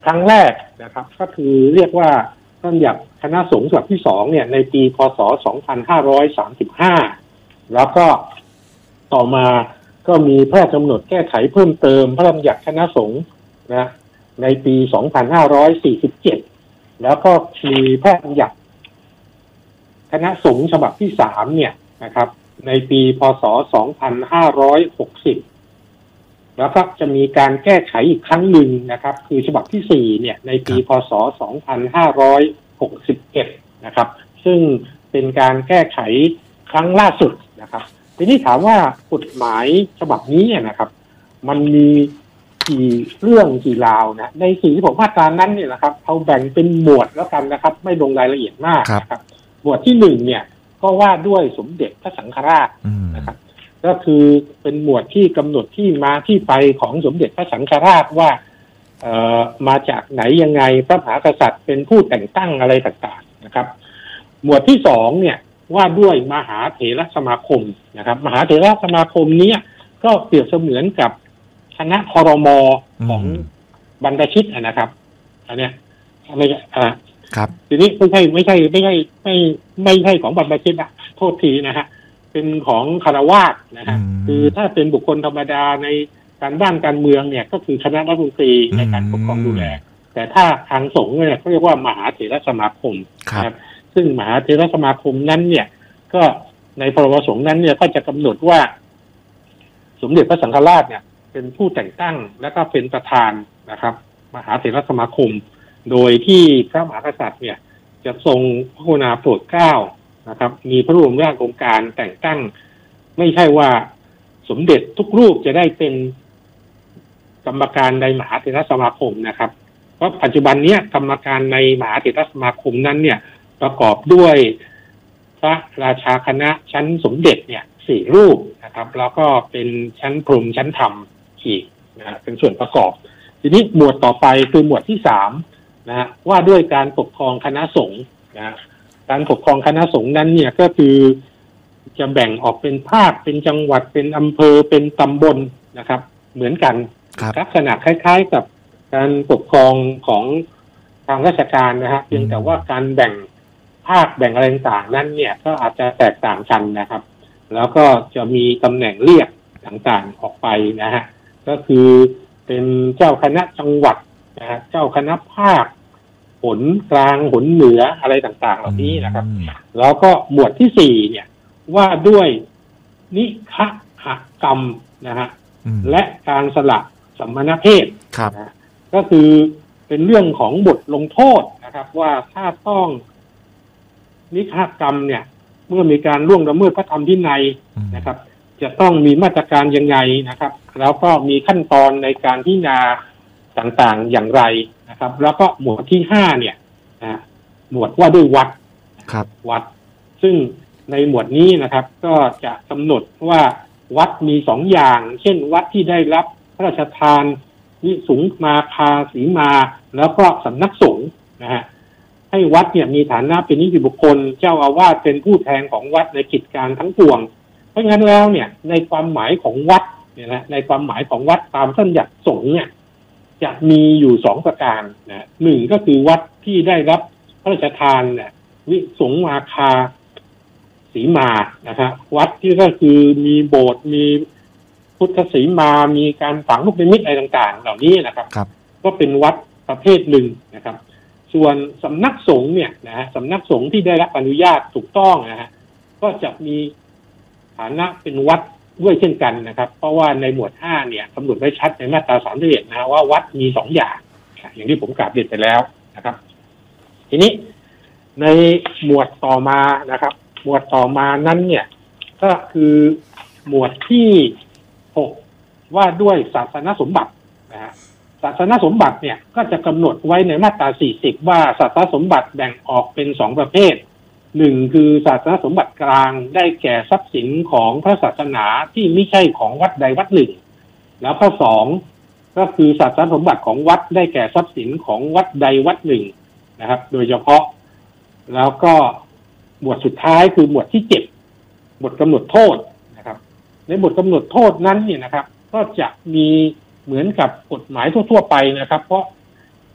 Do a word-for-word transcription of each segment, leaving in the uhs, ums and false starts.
ครั้งแรกนะครับก็คือเรียกว่าพระราชบัญญัติคณะสงฆ์ฉบับที่สองเนี่ยในปีพ.ศ. สองพันห้าร้อยสามสิบห้าแล้วก็ต่อมาก็มีพระราชกำหนดแก้ไขเพิ่มเติมพระราชบัญญัติคณะสงฆ์นะในปีสองพันห้าร้อยสี่สิบเจ็ดแล้วก็มีพระราชบัญญัติคณะสงฆ์ฉบับที่สามเนี่ยนะครับในปีพ.ศ. สองพันห้าร้อยหกสิบแล้วก็จะมีการแก้ไขอีกครั้งหนึ่งนะครับคือฉบับที่สี่เนี่ยในปีพ.ศ. สองพันห้าร้อยหกสิบเอ็ดนะครับซึ่งเป็นการแก้ไขครั้งล่าสุดนะครับทีนี้ถามว่ากฎหมายฉบับนี้เนี่ยนะครับมันมีกี่เรื่องกี่ราวนะในสี่สิบหกมาตรานั้นเนี่ยนะครับเอาแบ่งเป็นหมวดแล้วกันนะครับไม่ลงรายละเอียดมากนะครับหมวดที่หนึ่งเนี่ยก็ว่าด้วยสมเด็จพระสังฆราชนะครับก็คือเป็นหมวดที่กำหนดที่มาที่ไปของสมเด็จพระสังฆราชว่าเอ่อมาจากไหนยังไงพระมหากษัตริย์เป็นผู้แต่งตั้งอะไรต่างๆนะครับหมวดที่สองเนี่ยว่าด้วยมหาเถรสมาคมนะครับมหาเถรสมาคมนี้ก็เปรียบเสมือนกับคณะครม.ของบรรพชิตนะครับอันเนี้ยอะไรอ่าครับทีนี้ไม่ใช่ไม่ใช่ไม่ใช่ไม่ไม่ใช่ของบรรพชิตนะโทษทีนะฮะเป็นของคฤหัสถ์นะฮะคือถ้าเป็นบุคคลธรรมดาในการบ้านการเมืองเนี่ยก็คือคณะรัฐมนตรีในการปกครองดูแลแต่ถ้าทางสงฆ์เนี่ยเขาเรียกว่ามหาเถรสมาคมนะครับซึ่งมหาเถรสมาคมนั้นเนี่ยก็ในพรบสงฆ์นั้นเนี่ยก็จะกำหนดว่าสมเด็จพระสังฆราชเนี่ยเป็นผู้แต่งตั้งและก็เป็นประธานนะครับมหาเถรสมาคมโดยที่พระมหากษัตริย์เนี่ยจะทรงพระกรุณาโปรดเกล้านะครับมีพระบรมราชโองการแต่งตั้งไม่ใช่ว่าสมเด็จทุกรูปจะได้เป็นกรรมการในมหาเถรสมาคมนะครับเพราะปัจจุบันนี้กรรมการในมหาเถรสมาคมนั้นเนี่ยประกอบด้วยพระราชาคณะชั้นสมเด็จเนี่ยสี่รูปนะครับแล้วก็เป็นชั้นพรหมชั้นธรรมอีกนะเป็นส่วนประกอบทีนี้หมวดต่อไปคือหมวดที่สามนะฮะว่าด้วยการปกครองคณะสงฆ์นะการปกครองคณะสงฆ์นั้นเนี่ยก็คือจะแบ่งออกเป็นภาคเป็นจังหวัดเป็นอำเภอเป็นตำบลนะครับเหมือนกันลักษณะคล้ายๆกับการปกครองของทางราชการนะฮะเพียงแต่ว่าการแบ่งภาคแบ่งอะไรต่างๆนั้นเนี่ยก็อาจจะแตกต่างกันนะครับแล้วก็จะมีตำแหน่งเรียกต่างๆออกไปนะฮะก็คือเป็นเจ้าคณะจังหวัดนะฮะเจ้าคณะภาคหนกลางหนเหนืออะไรต่างๆเหล่านี้นะครับแล้วก็หมวดที่สี่เนี่ยว่าด้วยนิคหกรรมนะฮะและการสละสัมมณเพศนะก็คือเป็นเรื่องของบทลงโทษนะครับว่าถ้าต้องนิคหกรรมเนี่ยเมื่อมีการล่วงละเมิดพระธรรมวินัยนะครับจะต้องมีมาตรการยังไงนะครับแล้วก็มีขั้นตอนในการพิจารณาต่างๆอย่างไรนะครับแล้วก็หมวดที่ห้าเนี่ยนะหมวดว่าด้วยวัดครับวัดซึ่งในหมวดนี้นะครับก็จะกำหนดว่าวัดมีสองอย่างเช่นวัดที่ได้รับพระราชทานวิสุงมาภาสีมาแล้วก็สำนักสงฆ์นะฮะให้วัดเนี่ยมีฐานะเป็นนิติบุคคลเจ้าอาวาสเป็นผู้แทนของวัดในกิจการทั้งปวงเพราะงั้นแล้วเนี่ยในความหมายของวัดเนี่ยนะในความหมายของวัดตามพระบัญญัติสงฆ์เนี่ยจะมีอยู่สองประการนะหนึ่งก็คือวัดที่ได้รับพระราชทานเนี่ยวิสุงมาภาสีมานะครับวัดที่ก็คือมีโบสถ์มีพุทธสีมามีการฝังลูกนิมิตอะไรต่างๆเหล่านี้นะครับก็เป็นวัดประเภทหนึ่งนะครับส่วนสำนักสงฆ์เนี่ยนะฮะสำนักสงฆ์ที่ได้รับอนุญาตถูกต้องนะฮะก็จะมีฐานะเป็นวัดด้วยเช่นกันนะครับเพราะว่าในหมวดห้าเนี่ยกำหนดไว้ชัดในมาตราสามสิบเอ็ดนะว่าวัดมีสองอย่างอย่างที่ผมกล่าวเรียนไปแล้วนะครับทีนี้ในหมวดต่อมานะครับหมวดต่อมานั้นเนี่ยก็คือหมวดที่หกว่าด้วยศาสนสมบัตินะฮะศาสนสมบัติเนี่ยก็จะกำหนดไว้ในมาตราสี่สิบว่าศาสนสมบัติแบ่งออกเป็นสองประเภทหนึ่งคือศาสนสมบัติกลางได้แก่ทรัพย์สินของพระศาสนาที่ไม่ใช่ของวัดใดวัดหนึ่งแล้วข้อสองก็คือศาสนสมบัติของวัดได้แก่ทรัพย์สินของวัดใดวัดหนึ่งนะครับโดยเฉพาะแล้วก็หมวดสุดท้ายคือหมวดที่เจ็ดบทกำหนดโทษนะครับในบทกำหนดโทษนั้นเนี่ยนะครับก็จะมีเหมือนกับกฎหมายทั่วๆไปนะครับเพราะ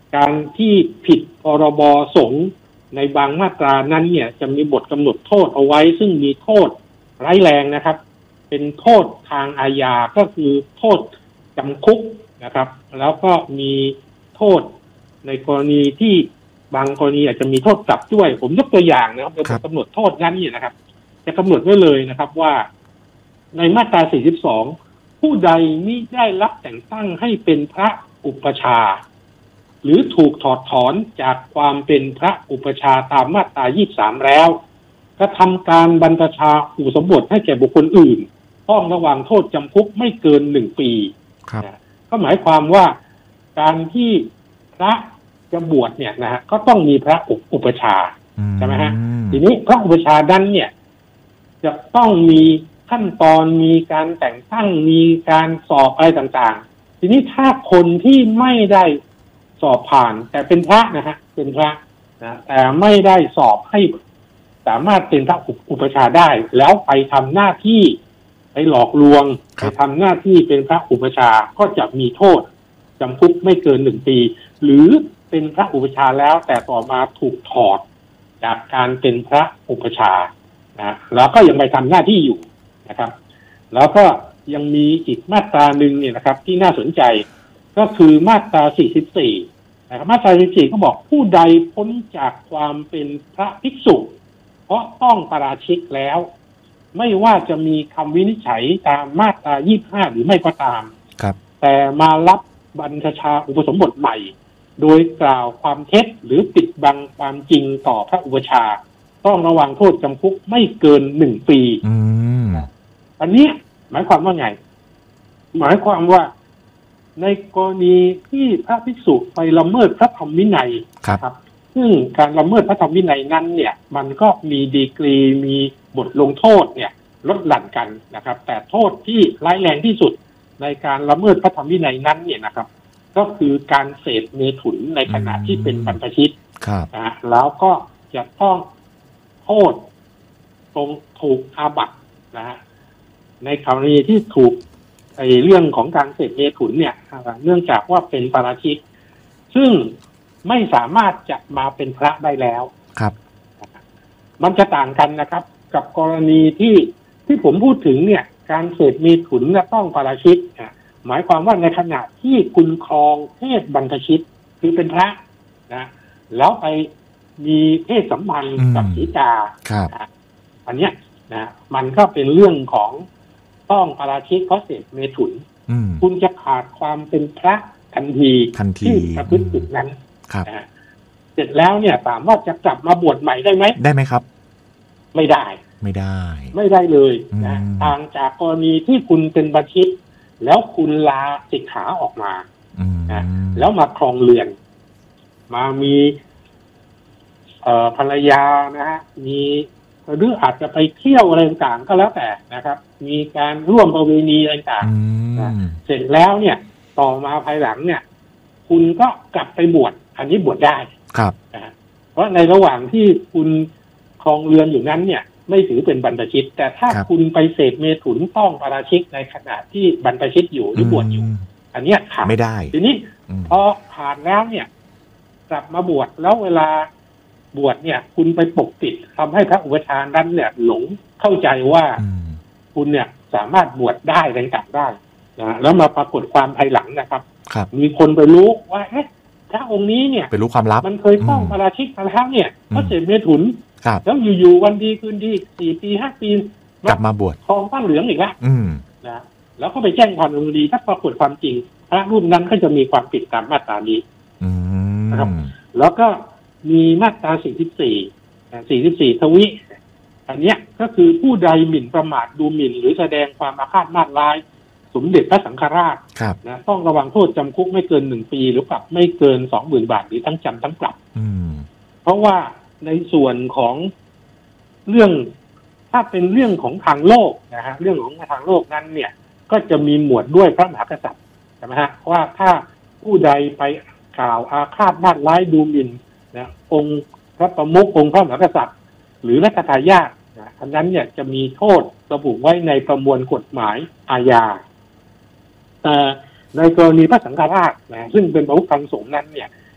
การที่ผิดพรบสงฆ์ในบางมาตรานั้นเนี่ยจะมีบทกำหนดโทษเอาไว้ซึ่งมีโทษร้ายแรงนะครับเป็นโทษทางอาญาก็คือโทษจำคุกนะครับแล้วก็มีโทษในกรณีที่บางกรณีอาจจะมีโทษปรับด้วยผมยกตัวอย่างนะครับในบทกำหนดโทษนั้นนี่นะครับจะกำหนดไว้เลยนะครับว่าในมาตราสี่สิบสองผู้ใดมิได้รับแต่งตั้งให้เป็นพระอุปชาหรือถูกถอดถอนจากความเป็นพระอุปชาตามมาตรายี่สิบสามแล้วกระทำการบรรพชาอุปสมบทให้แก่บุคคลอื่นต้องระวังโทษจำคุกไม่เกินหนึ่งปีก็หมายความว่าการที่พระจะบวชเนี่ยนะฮะก็ต้องมีพระอุปชาใช่ไหมฮะทีนี้พระอุปชาดันเนี่ยจะต้องมีขั้นตอนมีการแต่งตั้งมีการสอบอะไรต่างๆทีนี้ถ้าคนที่ไม่ได้สอบผ่านแต่เป็นพระนะฮะเป็นพระนะแต่ไม่ได้สอบให้สามารถเป็นพระอุปชาได้แล้วไปทำหน้าที่ไปหลอกลวงไปทำหน้าที่เป็นพระอุปชาก็จะมีโทษจำคุกไม่เกินหนึ่งปีหรือเป็นพระอุปชาแล้วแต่ต่อมาถูกถอดจากการเป็นพระอุปชานะแล้วก็ยังไปทำหน้าที่อยู่นะครับแล้วก็ยังมีอีกมาตราหนึ่งเนี่ยนะครับที่น่าสนใจก็คือมาตราสี่สิบสี่นะครับมาตราสี่สิบสี่ก็บอกผู้ใดพ้นจากความเป็นพระภิกษุเพราะต้องปาราชิกแล้วไม่ว่าจะมีคำวินิจฉัยตามมาตรายี่สิบห้าหรือไม่ก็ตามครับแต่มารับบรรพชาอุปสมบทใหม่โดยกล่าวความเท็จหรือปิดบังความจริงต่อพระอุปชาต้องระวังโทษจำคุกไม่เกินหนึ่งปีอันนี้หมายความว่าไงหมายความว่าในกรณีที่พระภิกษุไปละเมิดพระธรรมวินัยครับซึ่งการละเมิดพระธรรมวินัยนั้นเนี่ยมันก็มีดีกรีมีบทลงโทษเนี่ยลดหลั่นกันนะครับแต่โทษที่ร้ายแรงที่สุดในการละเมิดพระธรรมวินัยนั้นเนี่ยนะครับก็คือการเสพเมถุนในขณะที่เป็นบรรพชิตนะแล้วก็จะต้องโทษตรงถูกอาบัตินะฮะในกรณีที่ถูกไอ้เรื่องของการเสพเมถุนเนี่ยเนื่องจากว่าเป็นปาราชิกซึ่งไม่สามารถจะมาเป็นพระได้แล้วครับมันจะต่างกันนะครับกับกรณีที่ที่ผมพูดถึงเนี่ยการเสพเมถุนและต้องปาราชิกหมายความว่าในขณะที่คุณครองเพศบรรพชิตคือเป็นพระนะแล้วไปมีเพศสัมพันธ์กับสีกาอันเนี้ยนะมันก็เป็นเรื่องของต้องปาราชิกเพราะเสพเมถุนคุณจะขาดความเป็นพระทันทีที่ประพฤติผิดนั้นนะเสร็จแล้วเนี่ยถามว่าจะกลับมาบวชใหม่ได้ไหมได้ไหมครับไม่ได้ไม่ได้ไม่ได้เลยนะต่างจากกรณีที่คุณเป็นบรรพชิตแล้วคุณลาสิกขาออกมานะแล้วมาครองเรือนมามีเอ่อภรรยานะฮะมีหรืออาจจะไปเที่ยวอะไรต่างๆก็แล้วแต่นะครับมีการร่วมประเวณีอะไรต่างๆนะเสร็จแล้วเนี่ยต่อมาภายหลังเนี่ยคุณก็กลับไปบวชอันนี้บวชได้ครับนะเพราะในระหว่างที่คุณครองเรือนอยู่นั้นเนี่ยไม่ถือเป็นบรรพชิตแต่ถ้าคุณไปเสพเมถุนต้องปาราชิกในขณะที่บรรพชิตอยู่หรือบวชอยู่อันนี้ขาดไม่ได้ทีนี้พอขาดแล้วเนี่ยกลับมาบวชแล้วเวลาบวชเนี่ยคุณไปปกปิดทำให้พระอุปชานั้นเนี่ยหลงเข้าใจว่าคุณเนี่ยสามารถบวชได้อะไรต่างได้นะแล้วมาปรากฏความภายหลังนะครับมีคนไปรู้ว่าเอ๊ะพระองค์นี้เนี่ยไปรู้ความลับมันเคยต้องปาราชิกมาแล้วเนี่ยเพราะเสพเมถุนแล้วอยู่ๆวันดีคืนดีสี่ปีห้าปีกลับมาบวชครองผ้าเหลืองอีกแล้วนะแล้วก็ไปแจ้งความดำเนินคดีถ้าปรากฏความจริงพระรูปนั้นก็จะมีความผิดตามมาตรานี้นะครับแล้วก็มีมาตราสี่สิบสี่ สี่สิบสี่ทวิอันเนี้ยก็คือผู้ใดหมิ่นประมาทดูหมิ่นหรือแสดงความอาฆาตมาตร้ายสมเด็จพระสังฆราชนะต้องระวังโทษจำคุกไม่เกินหนึ่งปีหรือปรับไม่เกินสองหมื่นบาทหรือทั้งจำทั้งปรับเพราะว่าในส่วนของเรื่องถ้าเป็นเรื่องของทางโลกนะฮะเรื่องของทางโลกนั้นเนี่ยก็จะมีหมวดด้วยพระมหากษัตริย์ใช่ไหมฮะว่าถ้าผู้ใดไปกล่าวอาฆาตมาตร้ายดูหมิ่นนะองค์พระประมุของค์พระมหากษัตริย์หรือรัชทายาทนะอันนั้นเนี่ยจะมีโทษระบุไว้ในประมวลกฎหมายอาญาแต่ในกรณีพระสังฆราชนะซึ่งเป็นพระพุทธสงฆ์นั้นเนี่ย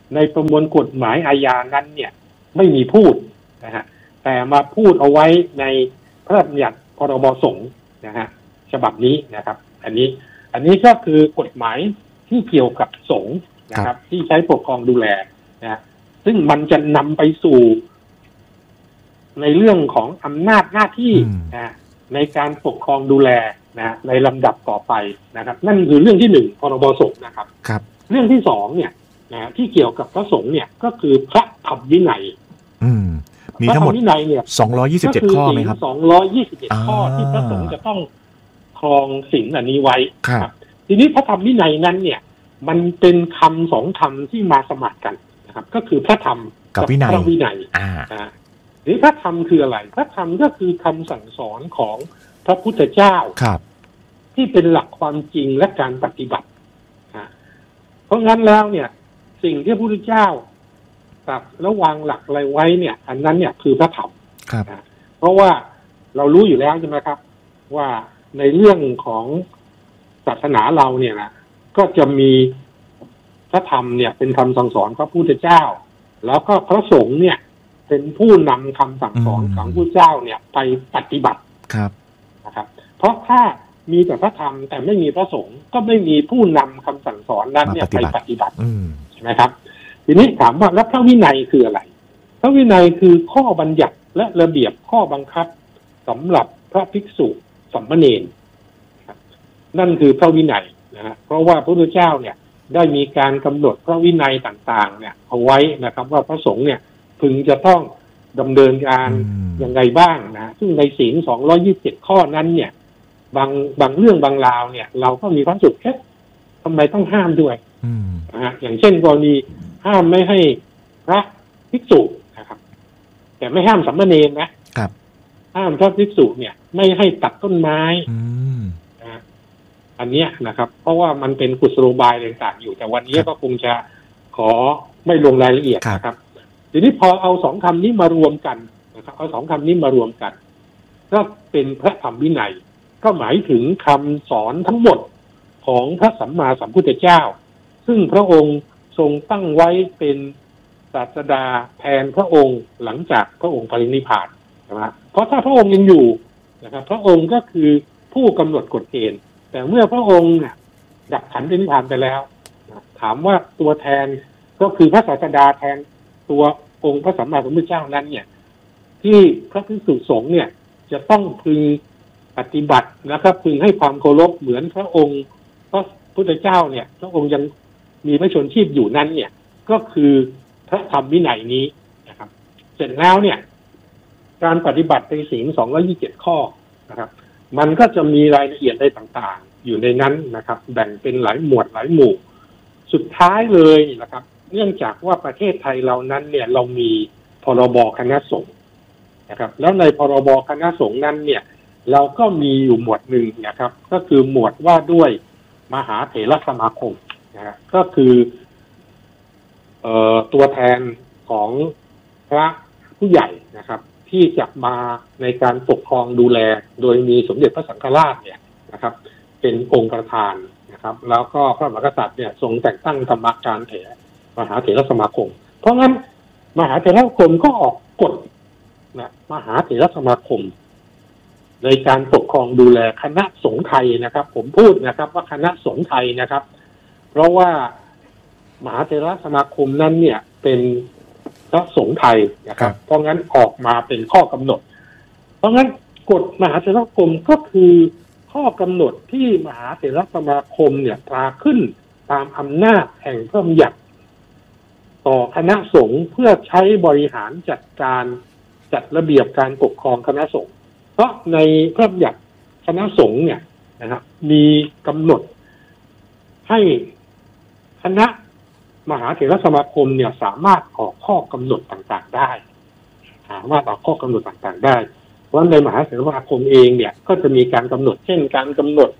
ในประมวลกฎหมายอาญานั้นเนี่ยไม่มีพูดนะฮะแต่มาพูดเอาไว้ในพระราชบัญญัติพรบสงฆ์นะฮะฉบับนี้นะครับอันนี้อันนี้ก็คือกฎหมายที่เกี่ยวกับสงฆ์นะครับที่ใช้ปกครองดูแลนะซึ่งมันจะนำไปสู่ในเรื่องของอำนาจหน้าที่นะในการปกครองดูแลนะในลำดับต่อไปนะครับนั่นคือเรื่องที่หนึ่งพรบสงฆ์นะครับครับเรื่องที่สองเนี่ยนะที่เกี่ยวกับพระสงฆ์เนี่ยก็คือพระธรรมวินัยอืมมีทั้งหมดวินัยเนี่ยสองร้อยยี่สิบเจ็ดข้อไหมครับสองร้อยยี่สิบเจ็ดข้อที่พระสงฆ์จะต้องครองศีลอันนี้ไว้ครับทีนี้พระธรรมวินัยนั้นเนี่ยมันเป็นคำสองคำที่มาสมัครกันนะครับก็คือพระธรรมกับวินัยพระวินัยอ่าหรือพระธรรมคืออะไรพระธรรมก็คือคำสั่งสอนของพระพุทธเจ้าครับที่เป็นหลักความจริงและการปฏิบัติเพราะงั้นแล้วเนี่ยสิ่งที่พระพุทธเจ้าตรัสและวางหลักอะไรไว้เนี่ยอันนั้นเนี่ยคือพระธรรมเพราะว่าเรารู้อยู่แล้วใช่ไหมครับว่าในเรื่องของศาสนาเราเนี่ยนะก็จะมีพระธรรมเนี่ยเป็นคำสั่งสอนพระพุทธเจ้าแล้วก็พระสงฆ์เนี่ยเป็นผู้นำคำสั่งสอนของพระพุทธเจ้าเนี่ยไปปฏิบัติครับนะครับเพราะถ้ามีแต่พระธรรมแต่ไม่มีพระสงฆ์ก็ไม่มีผู้นำคำสั่งสอนนั้นเนี่ยไปปฏิบัติใช่ไหมครับทีนี้ถามว่าแล้วพระวินัยคืออะไรพระวินัยคือข้อบัญญัติและระเบียบข้อบังคับสำหรับพระภิกษุสามเณรนั่นคือพระวินัยนะฮะเพราะว่าพระพุทธเจ้าเนี่ยได้มีการกำหนดพระวินัยต่างๆเนี่ยเอาไว้นะครับว่าพระสงฆ์เนี่ยพึงจะต้องดำเนินการอย่างไรบ้างนะซึ่งในศีลสองร้อยยี่สิบเจ็ดข้อนั้นเนี่ยบางบางเรื่องบางราวเนี่ยเราก็มีความสุขแค่ทำไมต้องห้ามด้วยนะฮะอย่างเช่นกรณีห้ามไม่ให้พระภิกษุนะครับแต่ไม่ห้ามสามเณรนะครับห้ามพระภิกษุเนี่ยไม่ให้ตัดต้นไม้นะอันเนี้ยนะครับเพราะว่ามันเป็นกุศโลบายต่างๆอยู่แต่วันนี้ก็คงจะขอไม่ลงรายละเอียดนะครับทีนี้พอเอาสองคำนี้มารวมกันนะครับเอาสองคำนี้มารวมกันก็เป็นพระธรรมวินัยก็หมายถึงคำสอนทั้งหมดของพระสัมมาสัมพุทธเจ้าซึ่งพระองค์ทรงตั้งไว้เป็นศาสดาแทนพระองค์หลังจากพระองค์ปรินิพพานนะครับเพราะถ้าพระองค์ยังอยู่นะครับพระองค์ก็คือผู้กำหนดกฎเกณฑ์แต่เมื่อพระองค์ดับขันธ์ปรินิพพานไปแล้วถามว่าตัวแทนก็คือพระศาสดาแทนตัวองค์พระสัมมาสัมพุทธเจ้านั้นเนี่ยที่พระภิกษุสงฆ์เนี่ยจะต้องพึงปฏิบัตินะครับพึงให้ความเคารพเหมือนพระองค์พระพุทธเจ้าเนี่ยพระองค์ยังมีพระชนชีพอยู่นั้นเนี่ยก็คือพระธรรมวินัยนี้นะครับเสร็จแล้วเนี่ยการปฏิบัติในศีลสองร้อยยี่สิบเจ็ดข้อนะครับมันก็จะมีรายละเอียดอะไรต่างๆอยู่ในนั้นนะครับแบ่งเป็นหลายหมวดหลายหมู่สุดท้ายเลยนะครับเนื่องจากว่าประเทศไทยเรานั้นเนี่ยเรามีพรบคณะสงฆ์นะครับแล้วในพรบคณะสงฆ์นั้นเนี่ยเราก็มีอยู่หมวดหนึ่งนะครับก็คือหมวดว่าด้วยมหาเถรสมาคมนะก็คือเอ่อตัวแทนของพระผู้ใหญ่นะครับที่จะมาในการปกครองดูแลโดยมีสมเด็จพระสังฆราชเนี่ยนะครับเป็นองค์ประธานนะครับแล้วก็พระมหากษัตริย์เนี่ยทรงแต่งตั้งกรรมการเถรมหาเถรสมาคมเพราะงั้นมหาเถรสมาคมก็ออกกฎนะมหาเถรสมาคมในการปกครองดูแลคณะสงฆ์ไทยนะครับผมพูดนะครับว่าคณะสงฆ์ไทยนะครับเพราะว่ามหาเถรสมาคมนั้นเนี่ยเป็นพระสงฆ์ไทยนะครับเพราะงั้นออกมาเป็นข้อกำหนดเพราะงั้นกฎมหาเถรสมาคมก็คือข้อกำหนดที่มหาเถรสมาคมเนี่ยตราขึ้นตามอำนาจแห่งพระบัญญัติต่อคณะสงฆ์เพื่อใช้บริหารจัดการจัดระเบียบการปกครองคณะสงฆ์เพราะในพระบัญญัติคณะสงฆ์เนี่ยนะครับมีกำหนดให้คณะมหาเถรสมาคมเนี่ยสามารถออกข้อกำหนดต่างๆได้สามารถออกข้อกำหนดต่างๆได้เพราะในมหาเถรสมาคมเองเนี่ยก็จะมีการกำหนดเช่นการกำหนด